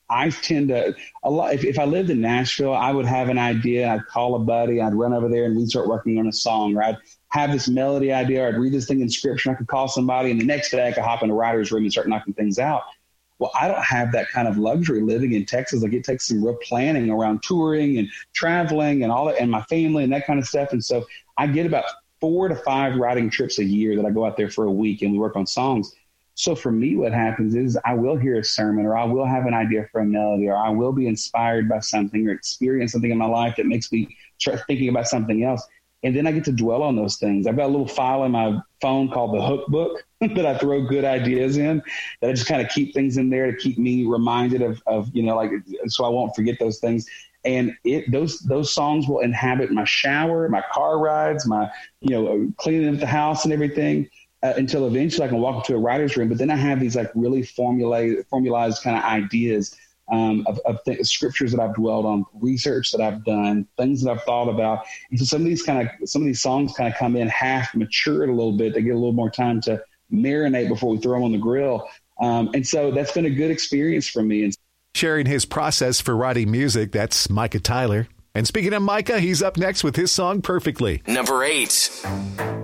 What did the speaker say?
I tend to a lot. If I lived in Nashville, I would have an idea. I'd call a buddy. I'd run over there and we'd start working on a song. Or I'd have this melody idea. Or I'd read this thing in scripture. And I could call somebody, and the next day I could hop in the writer's room and start knocking things out. Well, I don't have that kind of luxury living in Texas. Like, it takes some real planning around touring and traveling and all that, and my family and that kind of stuff. And so I get about 4 to 5 writing trips a year that I go out there for a week and we work on songs. So for me, what happens is I will hear a sermon, or I will have an idea for a melody, or I will be inspired by something or experience something in my life that makes me start thinking about something else. And then I get to dwell on those things. I've got a little file in my phone called the Hook Book that I throw good ideas in, that I just kind of keep things in there to keep me reminded of, like, so I won't forget those things. And those songs will inhabit my shower, my car rides, my, cleaning up the house and everything, until eventually I can walk into a writer's room. But then I have these like really formalized kind of ideas of scriptures that I've dwelled on, research that I've done, things that I've thought about. And so some of these songs kind of come in half matured a little bit. They get a little more time to marinate before we throw them on the grill. And so that's been a good experience for me. And sharing his process for writing music, that's Micah Tyler. And speaking of Micah, he's up next with his song Perfectly. Number 8.